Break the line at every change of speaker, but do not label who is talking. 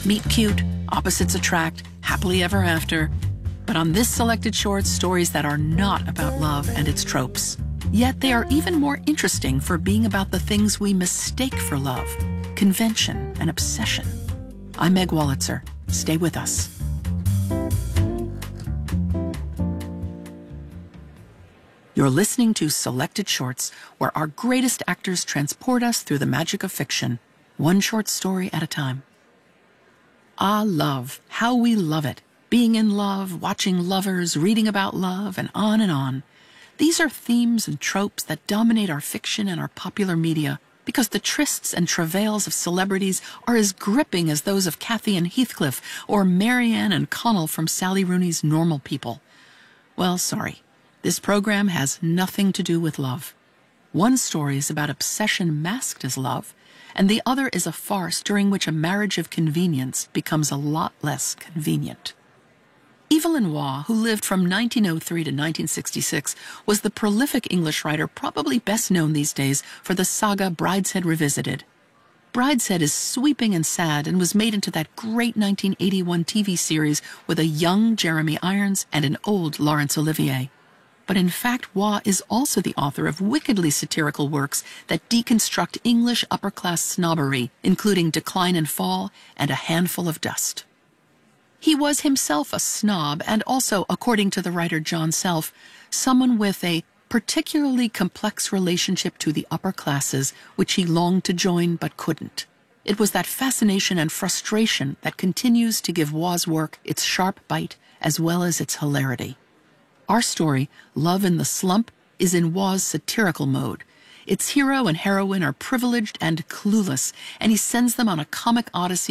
Meet cute, opposites attract, happily ever after. But on this selected short, stories that are not about love and its tropes. Yet they are even more interesting for being about the things we mistake for love, convention and obsession. I'm Meg Wolitzer. Stay with us. You're listening to Selected Shorts, where our greatest actors transport us through the magic of fiction, one short story at a time. Ah, love. How we love it. Being in love, watching lovers, reading about love, and on and on. These are themes and tropes that dominate our fiction and our popular media because the trysts and travails of celebrities are as gripping as those of Cathy and Heathcliff or Marianne and Connell from Sally Rooney's Normal People. Well, sorry. This program has nothing to do with love. One story is about obsession masked as love, and the other is a farce during which a marriage of convenience becomes a lot less convenient. Evelyn Waugh, who lived from 1903 to 1966, was the prolific English writer probably best known these days for the saga Brideshead Revisited. Brideshead is sweeping and sad and was made into that great 1981 TV series with a young Jeremy Irons and an old Laurence Olivier. But in fact, Waugh is also the author of wickedly satirical works that deconstruct English upper-class snobbery, including Decline and Fall and A Handful of Dust. He was himself a snob and also, according to the writer John Self, someone with a particularly complex relationship to the upper classes, which he longed to join but couldn't. It was that fascination and frustration that continues to give Waugh's work its sharp bite as well as its hilarity. Our story, Love in the Slump, is in Waugh's satirical mode. Its hero and heroine are privileged and clueless, and he sends them on a comic odyssey